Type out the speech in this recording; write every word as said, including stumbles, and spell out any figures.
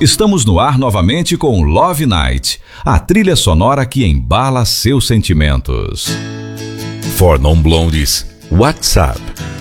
Estamos no ar novamente com Love Night, a trilha sonora que embala seus sentimentos. For Non Blondes, WhatsApp